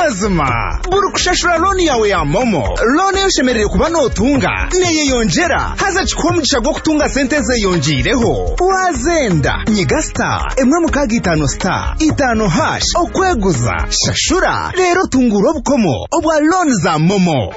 mazima buru kushashura loni yawe ya momo loni yoshemerere kuba notunga neye yongera haza chikomugisha gwo kutunga sente ze yongireho wazenda nyiga star emwe mukaga 5 star 5 hash okweguza shashura rero tunguro bukomo obwa loni za momo.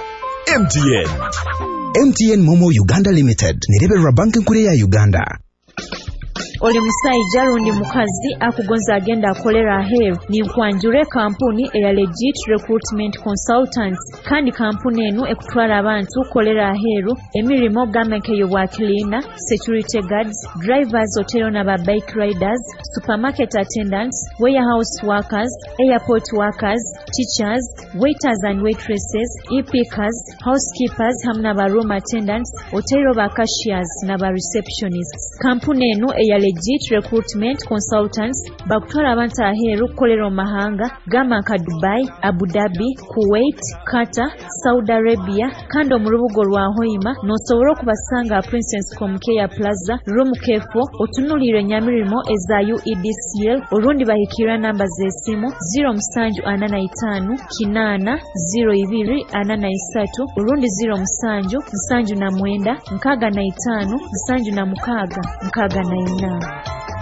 MTN Momo Uganda Limited nirebera banki nkuru ya Uganda. Oli musajja rundi mukazi akugonza agenda akolera aheru ni nkwanjure kampuni eya Legit Recruitment Consultants kandi kampuni eno ekutwala abantu kolera aheru emirimo gamekeyo bwa cleaner, security guards, drivers hotel na ba bike riders, supermarket attendants, warehouse workers, airport workers, teachers, waiters and waitresses, e-pickers, housekeepers hamna ba room attendants, hotel ba cashiers na ba receptionists. Kampuni eno eya Legit Recruitment Consultants bakutwala abantu aheru kolero mahanga gama ka Dubai, Abu Dhabi, Kuwait, Qatar, Saudi Arabia kando mu rubugo rwa Hoima nosobora kubasanga Princess Comcare Plaza room K4 otunulire nyamirimo eza UEDCL orundi bahikira namba zesimu 0745 kinana 0283 urundi 0779 nkaga na 5 nsanju na mukaga nkaga na 9.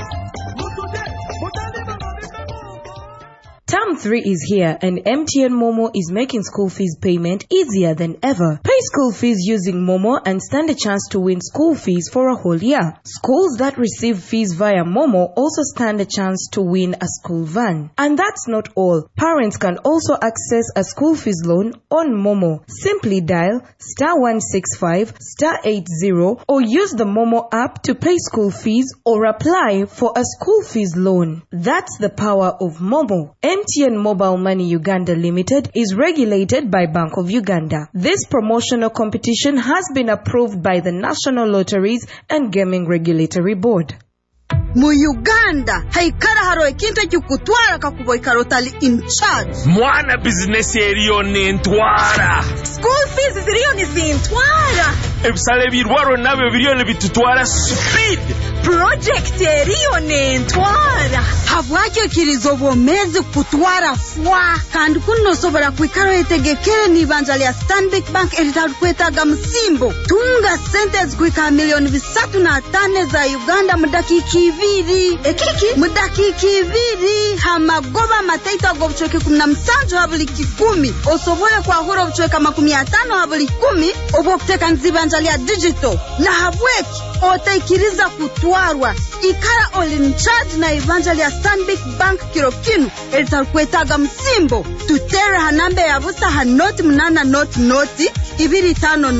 Term 3 is here and MTN Momo is making school fees payment easier than ever. Pay school fees using Momo and stand a chance to win school fees for a whole year. Schools that receive fees via Momo also stand a chance to win a school van. And that's not all. Parents can also access a school fees loan on Momo. Simply dial *165 *80 or use the Momo app to pay school fees or apply for a school fees loan. That's the power of Momo. MTN Mobile Money Uganda Limited is regulated by Bank of Uganda. This promotional competition has been approved by the National Lotteries and Gaming Regulatory Board. Mu Uganda haikara haro ekintu cyukutwara kakuboyika tali in charge mwana business eriyo nentwara school fees ziriyo ni zintwara ebisale birwaro nabyo biriyo ne bitutwara speed project eriyo nentwara habwacyo kirizo bomezi kutwara fwa kandi kuno sobora kwikaro etegekere ni banjali ya Stanbic Bank eritakwetaga msimbo tunga sentes kwika milioni 3.5 za Uganda mudakiki ekiki mudakiki ibiri hamagoba mataita go buchoke 17 habuli 10 osobole kwa hura buchoke 50 habuli 10 obokuteka nzibanjali ya digital na habweki otaikiriza kutwarwa ikara all in charge na evangelia ya Stanbic Bank kirokinu elitakwetaga msimbo tutera hanambe ya busa hanoti mnana noti ibiri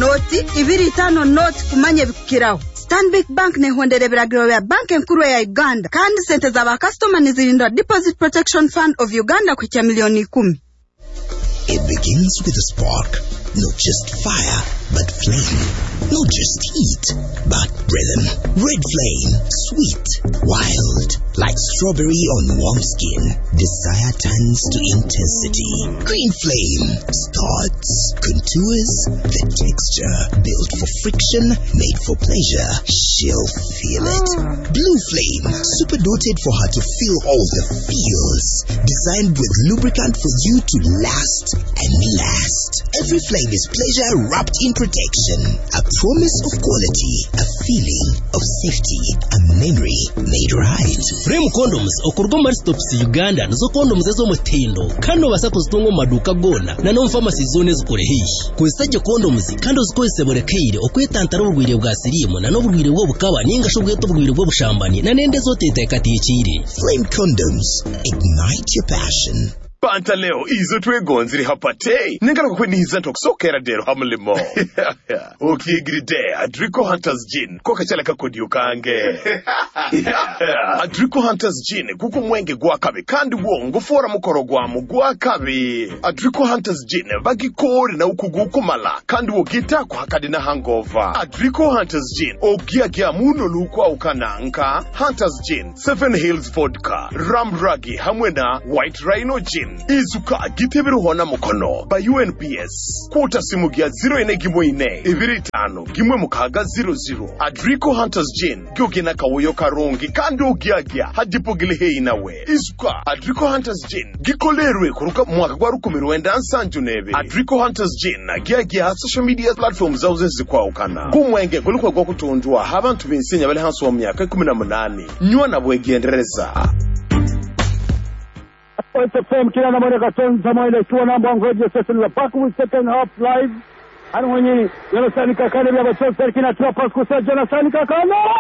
5 noti kumanye bikiraho. Stanbic Bank ne hondere biragiro ya bank nkuru ya Uganda kandi sente za ba customer nizirindwa Deposit Protection Fund of Uganda kwa milioni 10. It begins with a spark, not just fire, but flame. Not just heat, but rhythm. Red flame, sweet, wild, like strawberry on warm skin. Desire turns to intensity. Green flame starts, contours, the texture built for friction, made for pleasure. She'll feel it. Blue flame, super doted for her to feel all the feels. Designed with lubricant for you to last and last. Every flame is pleasure wrapped in protection. A promise of quality, a feeling of safety, a memory made right. Frame condoms okurwa muri Stops Uganda nazo condoms zo mutindo kano basako zitungo maduka gona na no pharmacy zone zikore hishi kuzitaje condoms kandi zikozese borekeire okwetantara ubugwire bwa sirimu na no bugwire bwo bukaba ninga shobweto bugwire bwo bushambani na nende zote itekatiyekire. Flame condoms, ignite your passion. Panta leo izo twegonziri hapate ningara kwe niza tokusokera dero hamulimo ukigride Adrico Hunters Gin koka chala kakodi ukange Adrico Hunters Gin kuko mwenge gwakabe kandi wongo fora mukoro gwamu gwakabe Adrico Hunters Gin bagikore na ukugukumala kandi wogita kwa hakadi na hangover Adrico Hunters Gin ogiagia muno lukwa ukananka Hunters Gin 7 Hills Vodka Ram Ragi hamwe na White Rhino Gin Gin izuka gitebereho na mukono by UNPS kuta simu gya 0414 25 gimwe mukaga 00 Adrico Hunters Gin gyogena kawoyo karungi kandi ugyagya hadipogile hei nawe izuka Adrico Hunters Gin gikolerwe kuruka mwaka gwa 1997 Adrico Hunters Gin gyagya social media platforms zauze zikwawukana kumwenge kuliko gwa kutondwa abantu binsenya bali hansi wa myaka 18 nywa na bwegendereza It's FM kila na mwene katon Samuel tuwa namba ngoje sasa ni back with second half live. Ano mwenye Jonathan Kakane bya bacho serikina tuwa pasku sa Jonathan Kakane.